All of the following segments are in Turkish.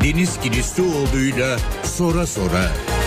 Deniz Kilislioğlu'yla Sora Sora.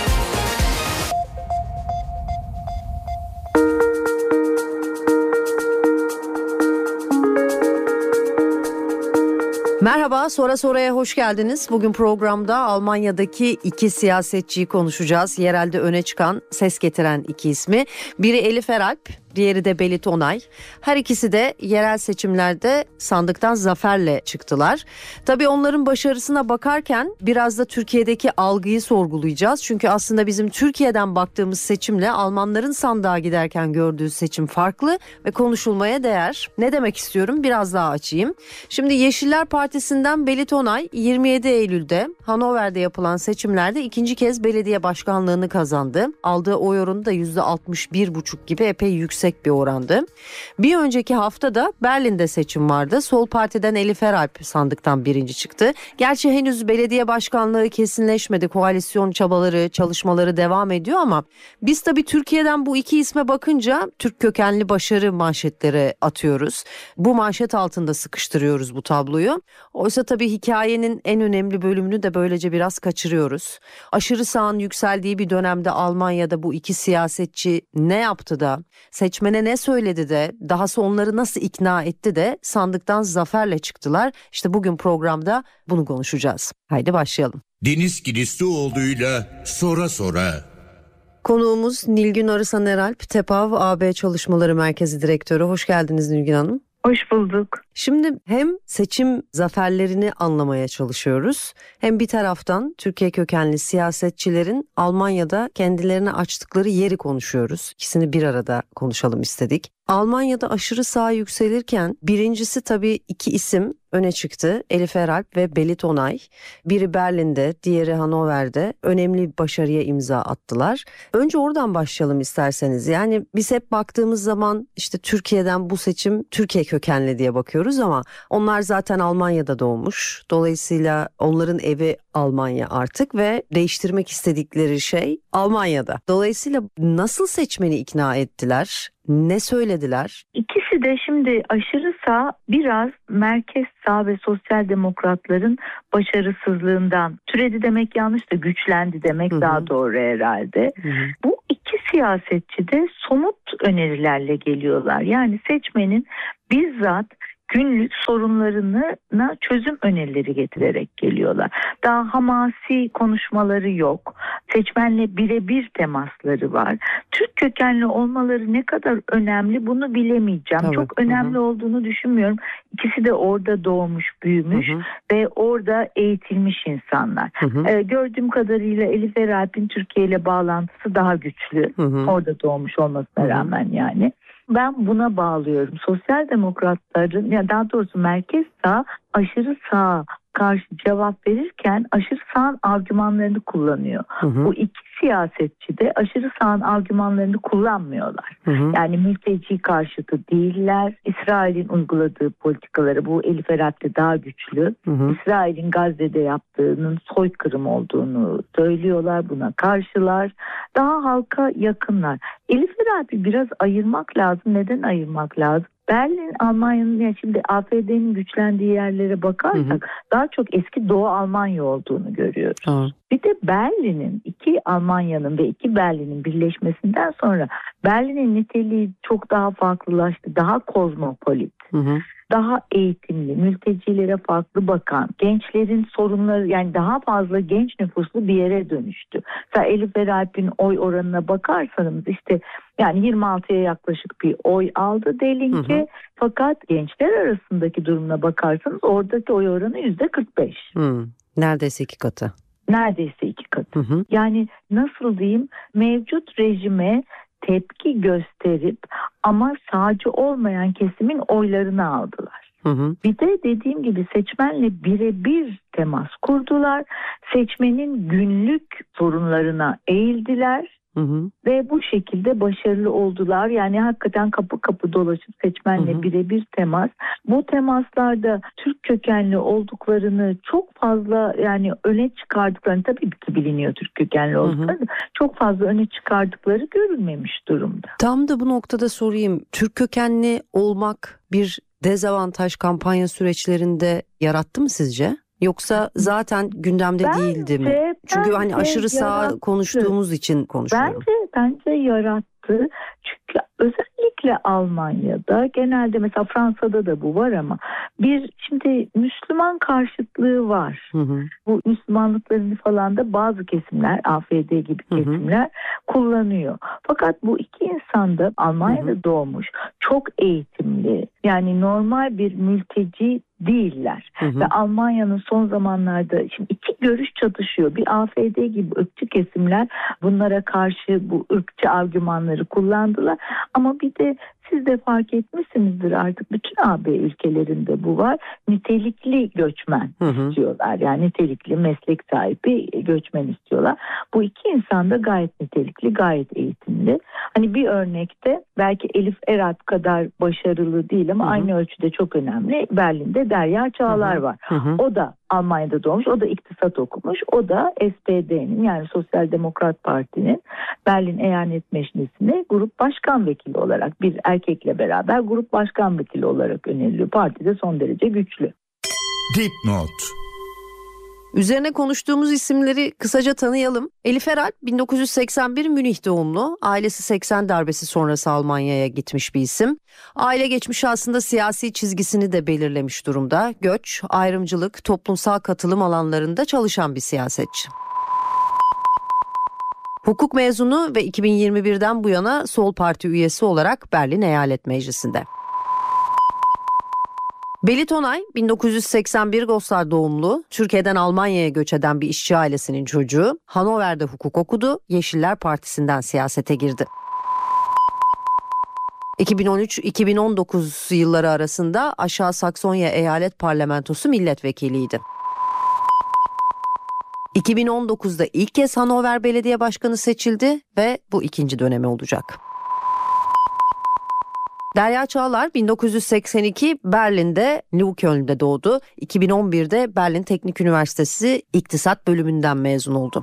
Merhaba, Sora Sora'ya hoş geldiniz. Bugün programda Almanya'daki iki siyasetçiyi konuşacağız. Yerelde öne çıkan, ses getiren iki ismi. Biri Elif Eralp, diğeri de Belit Onay. Her ikisi de yerel seçimlerde sandıktan zaferle çıktılar. Tabii onların başarısına bakarken biraz da Türkiye'deki algıyı sorgulayacağız. Çünkü aslında bizim Türkiye'den baktığımız seçimle Almanların sandığa giderken gördüğü seçim farklı ve konuşulmaya değer. Ne demek istiyorum? Biraz daha açayım. Şimdi Yeşiller Partisi'nden Belit Onay 27 Eylül'de Hannover'de yapılan seçimlerde ikinci kez belediye başkanlığını kazandı. Aldığı oy oranı da %61,5 gibi epey yüksek bir orandı. Bir önceki hafta da Berlin'de seçim vardı. Sol Parti'den Elif Eralp sandıktan birinci çıktı. Gerçi henüz belediye başkanlığı kesinleşmedi. Koalisyon çabaları, çalışmaları devam ediyor ama biz tabii Türkiye'den bu iki isme bakınca Türk kökenli başarı manşetleri atıyoruz. Bu manşet altında sıkıştırıyoruz bu tabloyu. Oysa tabii hikayenin en önemli bölümünü de böylece biraz kaçırıyoruz. Aşırı sağın yükseldiği bir dönemde Almanya'da bu iki siyasetçi ne yaptı da, seçmene ne söyledi de, dahası onları nasıl ikna etti de sandıktan zaferle çıktılar. İşte bugün programda bunu konuşacağız. Haydi başlayalım. Deniz Kilislioğlu'yla Sora Sora. Konuğumuz Nilgün Arısan Eralp, TEPAV AB Çalışmaları Merkezi Direktörü. Hoş geldiniz Nilgün Hanım. Hoş bulduk. Şimdi hem seçim zaferlerini anlamaya çalışıyoruz, hem bir taraftan Türkiye kökenli siyasetçilerin Almanya'da kendilerine açtıkları yeri konuşuyoruz. İkisini bir arada konuşalım istedik. Almanya'da aşırı sağ yükselirken birincisi tabii iki isim öne çıktı. Elif Eralp ve Belit Onay. Biri Berlin'de, diğeri Hannover'de önemli bir başarıya imza attılar. Önce oradan başlayalım isterseniz. Yani biz hep baktığımız zaman işte Türkiye'den bu seçim Türkiye kökenli diye bakıyoruz ama onlar zaten Almanya'da doğmuş. Dolayısıyla onların evi Almanya artık ve değiştirmek istedikleri şey Almanya'da. Dolayısıyla nasıl seçmeni ikna ettiler? Ne söylediler? İkisi de şimdi aşırı sağ, biraz merkez sağ ve sosyal demokratların başarısızlığından türedi demek yanlış da güçlendi demek daha doğru herhalde. Bu iki siyasetçi de somut önerilerle geliyorlar. Yani seçmenin bizzat günlük sorunlarına çözüm önerileri getirerek geliyorlar. Daha hamasi konuşmaları yok. Seçmenle birebir temasları var. Türk kökenli olmaları ne kadar önemli bunu bilemeyeceğim. Tabii, çok önemli olduğunu düşünmüyorum. İkisi de orada doğmuş, büyümüş ve orada eğitilmiş insanlar. Gördüğüm kadarıyla Elif Eralp'in Türkiye ile bağlantısı daha güçlü. Orada doğmuş olmasına rağmen yani. Ben buna bağlıyorum. Sosyal demokratların, ya daha doğrusu merkez sağ aşırı sağa karşı cevap verirken aşırı sağın argümanlarını kullanıyor. Bu iki siyasetçi de aşırı sağın argümanlarını kullanmıyorlar. Yani mülteci karşıtı değiller. İsrail'in uyguladığı politikaları, bu Elif Eralp'te daha güçlü. İsrail'in Gazze'de yaptığının soykırım olduğunu söylüyorlar. Buna karşılar. Daha halka yakınlar. Elif Eralp'i biraz ayırmak lazım. Neden ayırmak lazım? Berlin, Almanya'nın, yani şimdi AfD'nin güçlendiği yerlere bakarsak daha çok eski Doğu Almanya olduğunu görüyoruz. Bir de Berlin'in, iki Almanya'nın ve iki Berlin'in birleşmesinden sonra Berlin'in niteliği çok daha farklılaştı. Daha kozmopolit. Daha eğitimli, mültecilere farklı bakan, gençlerin sorunları, yani daha fazla genç nüfuslu bir yere dönüştü. Mesela Elif Eralp'in oy oranına bakarsanız işte yani 26'ya yaklaşık bir oy aldı Delinke. Fakat gençler arasındaki durumuna bakarsanız oradaki oy oranı %45. Neredeyse iki katı. Neredeyse iki katı. Yani nasıl diyeyim, mevcut rejime tepki gösterip ama sağcı olmayan kesimin oylarını aldılar. Bir de dediğim gibi seçmenle birebir temas kurdular. Seçmenin günlük sorunlarına eğildiler. Ve bu şekilde başarılı oldular. Yani hakikaten kapı kapı dolaşıp seçmenle birebir temas. Bu temaslarda Türk kökenli olduklarını çok fazla, yani öne çıkardıklarını, tabii ki biliniyor Türk kökenli olduklarını, çok fazla öne çıkardıkları görülmemiş durumda. Tam da bu noktada sorayım. Türk kökenli olmak bir dezavantaj kampanya süreçlerinde yarattı mı sizce? Yoksa zaten gündemde değildi mi? Çünkü hani aşırı sağ konuştuğumuz için konuşuyorum. Bence yarattı. Çünkü özellikle Almanya'da, genelde mesela Fransa'da da bu var ama şimdi Müslüman karşıtlığı var. Bu Müslümanlıklarını falan da bazı kesimler, AfD gibi kesimler kullanıyor. Fakat bu iki insan da Almanya'da doğmuş, çok eğitimli, yani normal bir mülteci değiller. Ve Almanya'nın son zamanlarda şimdi iki görüş çatışıyor. Bir AfD gibi ırkçı kesimler bunlara karşı bu ırkçı argümanları kullandılar. Ama bir de siz de fark etmişsinizdir, artık bütün AB ülkelerinde bu var. Nitelikli göçmen istiyorlar. Yani nitelikli meslek sahibi göçmen istiyorlar. Bu iki insan da gayet nitelikli, gayet eğitimli. Hani bir örnekte belki Elif Erat kadar başarılı değil ama aynı ölçüde çok önemli. Berlin'de Derya Çağlar var. O da Almanya'da doğmuş. O da iktisat okumuş. O da SPD'nin, yani Sosyal Demokrat Parti'nin Berlin Eyalet Meclisi'ne grup başkan vekili olarak, bir erkekle beraber grup başkan vekili olarak öneriliyor. Parti de son derece güçlü. Dipnot. Üzerine konuştuğumuz isimleri kısaca tanıyalım. Elif Eral 1981 Münih doğumlu. Ailesi 80 darbesi sonrası Almanya'ya gitmiş bir isim. Aile geçmişi aslında siyasi çizgisini de belirlemiş durumda. Göç, ayrımcılık, toplumsal katılım alanlarında çalışan bir siyasetçi. Hukuk mezunu ve 2021'den bu yana Sol Parti üyesi olarak Berlin Eyalet Meclisi'nde. Belit Onay 1981 Goslar doğumlu, Türkiye'den Almanya'ya göç eden bir işçi ailesinin çocuğu. Hannover'de hukuk okudu, Yeşiller Partisi'nden siyasete girdi. 2013-2019 yılları arasında Aşağı Saksonya Eyalet Parlamentosu milletvekiliydi. 2019'da ilk kez Hannover Belediye Başkanı seçildi ve bu ikinci dönemi olacak. Derya Çağlar 1982 Berlin'de Neukölln'de doğdu. 2011'de Berlin Teknik Üniversitesi İktisat Bölümünden mezun oldu.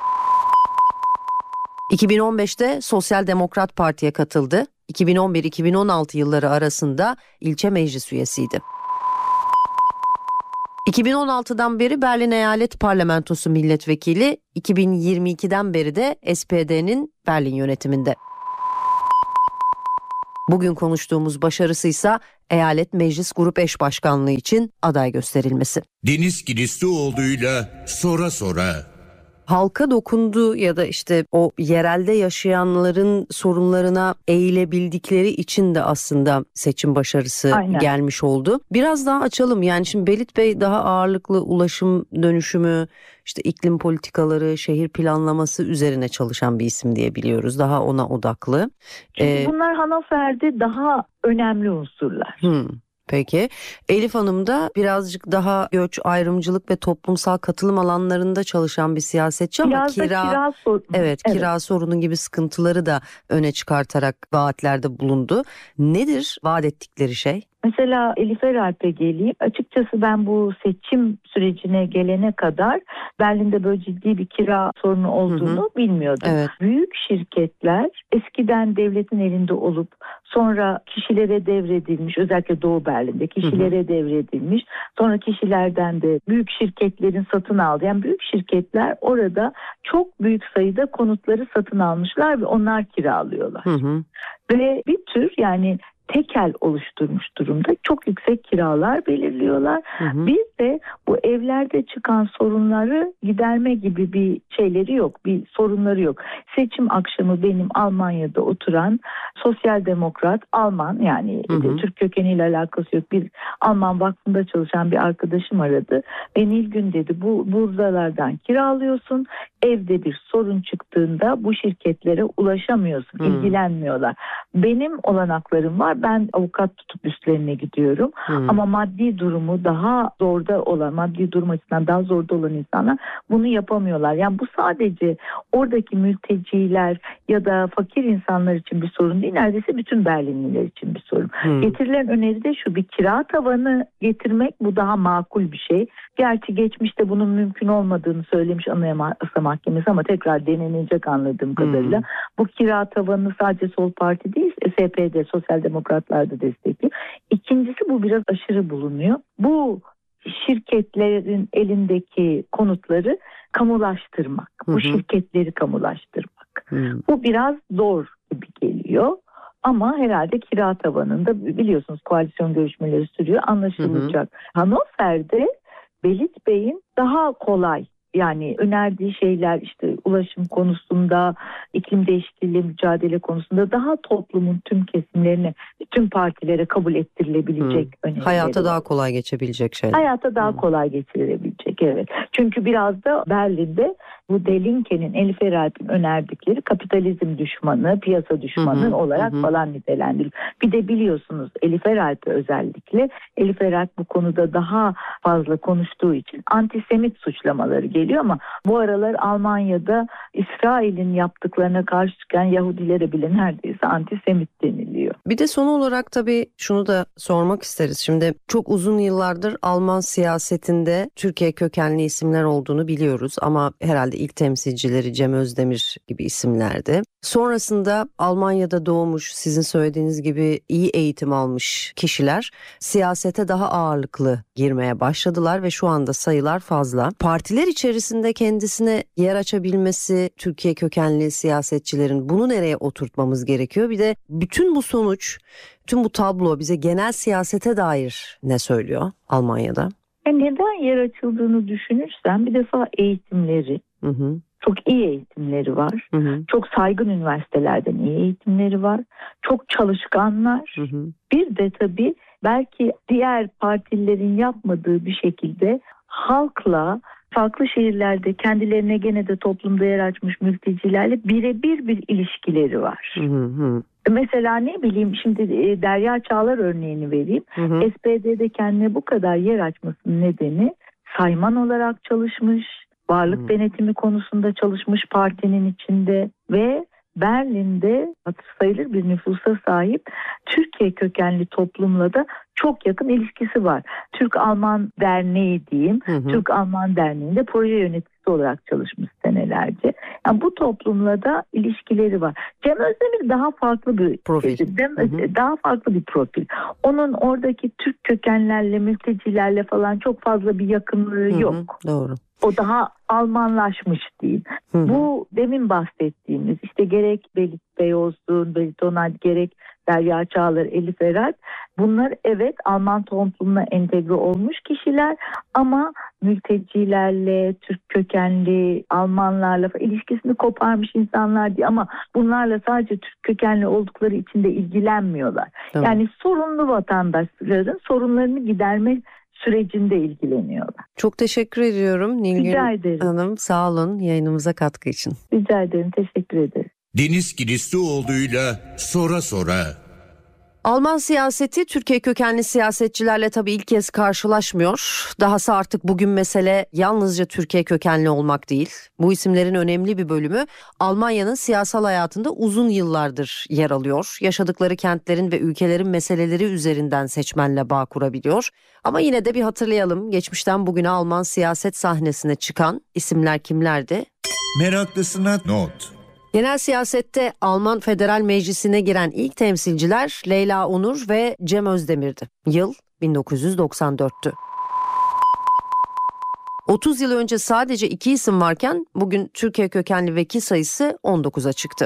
2015'te Sosyal Demokrat Parti'ye katıldı. 2011-2016 yılları arasında ilçe meclis üyesiydi. 2016'dan beri Berlin Eyalet Parlamentosu milletvekili, 2022'den beri de SPD'nin Berlin yönetiminde. Bugün konuştuğumuz başarısıysa Eyalet Meclis Grup Eş Başkanlığı için aday gösterilmesi. Deniz Kilislioğlu'yla sonra. Halka dokundu ya da işte o yerelde yaşayanların sorunlarına eğilebildikleri için de aslında seçim başarısı gelmiş oldu. Biraz daha açalım. Yani şimdi Belit Bey daha ağırlıklı ulaşım dönüşümü, işte iklim politikaları, şehir planlaması üzerine çalışan bir isim diye biliyoruz. Daha ona odaklı. Bunlar Hannover'de daha önemli unsurlar. Peki. Elif Hanım da birazcık daha göç, ayrımcılık ve toplumsal katılım alanlarında çalışan bir siyasetçi ama kira sorunu gibi sıkıntıları da öne çıkartarak vaatlerde bulundu. Nedir vaat ettikleri şey? Mesela Elif Eralp'e geleyim. Açıkçası ben bu seçim sürecine gelene kadar Berlin'de böyle ciddi bir kira sorunu olduğunu bilmiyordum. Evet. Büyük şirketler eskiden devletin elinde olup sonra kişilere devredilmiş, özellikle Doğu Berlin'de kişilere devredilmiş, sonra kişilerden de büyük şirketlerin satın aldığı, yani büyük şirketler orada çok büyük sayıda konutları satın almışlar ve onlar kiralıyorlar. Ve bir tür, yani tekel oluşturmuş durumda. Çok yüksek kiralar belirliyorlar. Bir de bu evlerde çıkan sorunları giderme gibi bir şeyleri yok. Bir sorunları yok. Seçim akşamı benim Almanya'da oturan sosyal demokrat Alman, yani Türk kökeniyle alakası yok, bir Alman vakfında çalışan bir arkadaşım aradı. Nilgün dedi, bu buradalardan kiralıyorsun. Evde bir sorun çıktığında bu şirketlere ulaşamıyorsun. İlgilenmiyorlar. Benim olanaklarım var. Ben avukat tutup üstlerine gidiyorum. Ama maddi durumu daha zorda olan, maddi durum açısından daha zorda olan insanlar bunu yapamıyorlar. Yani bu sadece oradaki mülteciler ya da fakir insanlar için bir sorun değil. Neredeyse bütün Berlinliler için bir sorun. Getirilen öneri de şu: bir kira tavanı getirmek, bu daha makul bir şey. Gerçi geçmişte bunun mümkün olmadığını söylemiş Anayasa Mahkemesi ama tekrar denenecek anladığım kadarıyla. Bu kira tavanı sadece Sol Parti değil, SPD, Sosyal Demokratlar da destekliyor. İkincisi, bu biraz aşırı bulunuyor. Bu şirketlerin elindeki konutları kamulaştırmak, bu şirketleri kamulaştırmak. Bu biraz zor gibi geliyor. Ama herhalde kira tavanında biliyorsunuz koalisyon görüşmeleri sürüyor, anlaşılacak. Hannover'de Belit Bey'in daha kolay, yani önerdiği şeyler işte ulaşım konusunda, iklim değişikliğiyle mücadele konusunda daha toplumun tüm kesimlerine, tüm partilere kabul ettirilebilecek önerileri. Hayata daha kolay geçebilecek şeyler. Hayata daha kolay getirilebilecek, evet. Çünkü biraz da Berlin'de bu De Linke'nin, Elif Eralp'in önerdikleri kapitalizm düşmanı, piyasa düşmanı olarak falan nitelendiriliyor. Bir de biliyorsunuz Elif Eralp'e özellikle, Elif Eralp bu konuda daha fazla konuştuğu için antisemit suçlamaları geliyor ama bu aralar Almanya'da İsrail'in yaptıklarına karşı çıkan Yahudilere bile neredeyse antisemit deniliyor. Bir de son olarak tabii şunu da sormak isteriz. Şimdi çok uzun yıllardır Alman siyasetinde Türkiye kökenli isimler olduğunu biliyoruz ama herhalde ilk temsilcileri Cem Özdemir gibi isimlerdi. Sonrasında Almanya'da doğmuş, sizin söylediğiniz gibi iyi eğitim almış kişiler siyasete daha ağırlıklı girmeye başladılar ve şu anda sayılar fazla. Partiler içerisinde kendisine yer açabilmesi Türkiye kökenli siyasetçilerin, bunu nereye oturtmamız gerekiyor? Bir de bütün bu sonuç, tüm bu tablo bize genel siyasete dair ne söylüyor Almanya'da? Neden yer açıldığını düşünürsen bir defa eğitimleri. Çok iyi eğitimleri var. Çok saygın üniversitelerden iyi eğitimleri var. Çok çalışkanlar. Bir de tabii belki diğer partilerin yapmadığı bir şekilde halkla, farklı şehirlerde kendilerine gene de toplumda yer açmış mültecilerle birebir bir ilişkileri var. Mesela ne bileyim, şimdi Derya Çağlar örneğini vereyim. SPD'de kendine bu kadar yer açmasının nedeni sayman olarak çalışmış, varlık denetimi konusunda çalışmış partinin içinde ve Berlin'de hatır sayılır bir nüfusa sahip Türkiye kökenli toplumla da çok yakın ilişkisi var. Türk-Alman Derneği diyeyim. Türk-Alman Derneği'nde proje yöneticisi olarak çalışmış senelerce. Yani bu toplumla da ilişkileri var. Cem Özdemir daha farklı bir profil. Daha farklı bir profil. Onun oradaki Türk kökenlerle, mültecilerle falan çok fazla bir yakınlığı yok. Doğru. O daha Almanlaşmış değil. Bu demin bahsettiğimiz işte gerek Belit Bey olsun, Belit Onay, gerek Derya Çağlar, Elif Eralp, bunlar evet Alman toplumuna entegre olmuş kişiler ama mültecilerle, Türk kökenli Almanlarla ilişkisini koparmış insanlar değil ama bunlarla sadece Türk kökenli oldukları için de ilgilenmiyorlar. Tamam. Yani sorunlu vatandaşların sorunlarını giderme sürecinde ilgileniyorlar. Çok teşekkür ediyorum Nilgün Hanım. Sağ olun yayınımıza katkı için. Rica ederim. Teşekkür ederim. Deniz Kilislioğlu'yla Sonra. Alman siyaseti Türkiye kökenli siyasetçilerle tabii ilk kez karşılaşmıyor. Dahası artık bugün mesele yalnızca Türkiye kökenli olmak değil. Bu isimlerin önemli bir bölümü Almanya'nın siyasal hayatında uzun yıllardır yer alıyor. Yaşadıkları kentlerin ve ülkelerin meseleleri üzerinden seçmenle bağ kurabiliyor. Ama yine de bir hatırlayalım. Geçmişten bugüne Alman siyaset sahnesine çıkan isimler kimlerdi? Meraklısına not. Genel siyasette Alman Federal Meclisi'ne giren ilk temsilciler Leyla Onur ve Cem Özdemir'di. Yıl 1994'tü. 30 yıl önce sadece 2 isim varken bugün Türkiye kökenli vekil sayısı 19'a çıktı.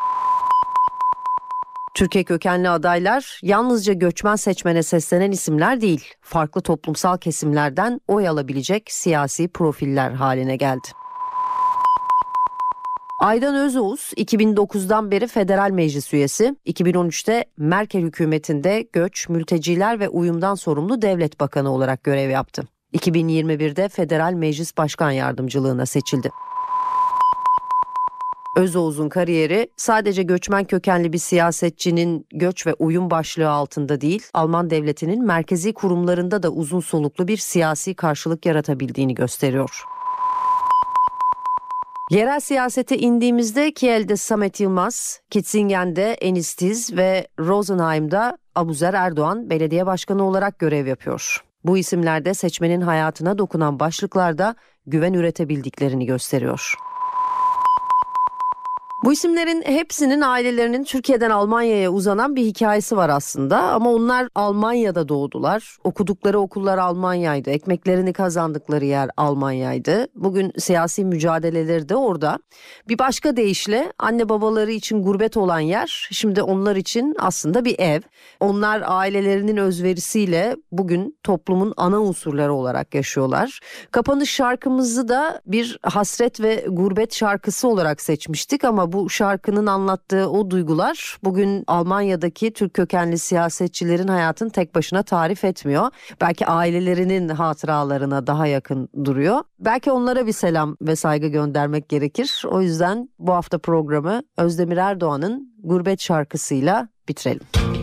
Türkiye kökenli adaylar yalnızca göçmen seçmene seslenen isimler değil, farklı toplumsal kesimlerden oy alabilecek siyasi profiller haline geldi. Aydan Özoğuz 2009'dan beri Federal Meclis üyesi, 2013'te Merkel hükümetinde göç, mülteciler ve uyumdan sorumlu devlet bakanı olarak görev yaptı. 2021'de Federal Meclis Başkan Yardımcılığına seçildi. Özoğuz'un kariyeri sadece göçmen kökenli bir siyasetçinin göç ve uyum başlığı altında değil, Alman devletinin merkezi kurumlarında da uzun soluklu bir siyasi karşılık yaratabildiğini gösteriyor. Yerel siyasete indiğimizde Kiel'de Samet Yılmaz, Kitzingen'de Enis Tiz ve Rosenheim'da Abuzer Erdoğan belediye başkanı olarak görev yapıyor. Bu isimlerde seçmenin hayatına dokunan başlıklarda güven üretebildiklerini gösteriyor. Bu isimlerin hepsinin ailelerinin Türkiye'den Almanya'ya uzanan bir hikayesi var aslında. Ama onlar Almanya'da doğdular. Okudukları okullar Almanya'ydı. Ekmeklerini kazandıkları yer Almanya'ydı. Bugün siyasi mücadeleleri de orada. Bir başka deyişle anne babaları için gurbet olan yer şimdi onlar için aslında bir ev. Onlar ailelerinin özverisiyle bugün toplumun ana unsurları olarak yaşıyorlar. Kapanış şarkımızı da bir hasret ve gurbet şarkısı olarak seçmiştik ama bu şarkının anlattığı o duygular bugün Almanya'daki Türk kökenli siyasetçilerin hayatını tek başına tarif etmiyor. Belki ailelerinin hatıralarına daha yakın duruyor. Belki onlara bir selam ve saygı göndermek gerekir. O yüzden bu hafta programı Özdemir Erdoğan'ın Gurbet şarkısıyla bitirelim.